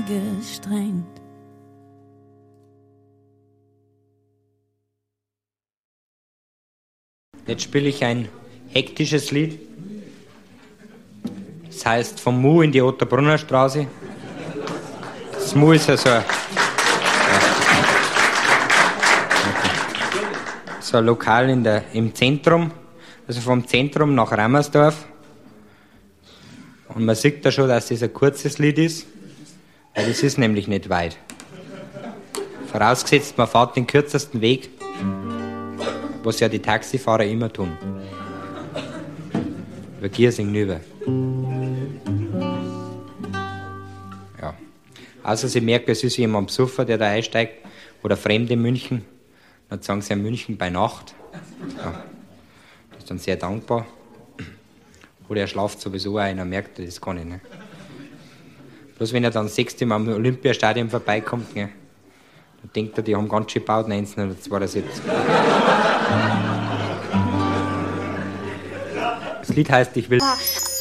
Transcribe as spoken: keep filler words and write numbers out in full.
angestrengt. Jetzt spiele ich ein hektisches Lied. Das heißt vom Mu in die Otterbrunner Straße. Das Mu ist ja so ein, so ein Lokal in der, im Zentrum, also vom Zentrum nach Rammersdorf. Und man sieht da schon, dass das ein kurzes Lied ist, weil es ist nämlich nicht weit. Vorausgesetzt, man fährt den kürzesten Weg, was ja die Taxifahrer immer tun. Über Giersing rüber. Ja. Also Sie merken, es ist jemand besoffen, der da einsteigt, oder Fremde in München. Dann sagen sie in München bei Nacht. Ja. Das ist dann sehr dankbar. Oder er schlaft sowieso ein, er merkt das gar nicht. Ne? Bloß wenn er dann das sechste Mal am Olympiastadion vorbeikommt, ne? Dann denkt er, die haben ganz schön gebaut, neunzehnhundertzweiundsiebzig. Das Lied heißt, ich will...